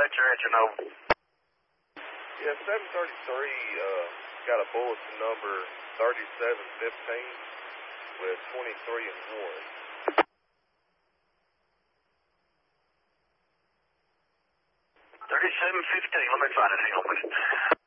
at your engine over. Yeah, 733 got a bulletin number 3715 with 23 and 1. 3715, let me find it, hang on a minute.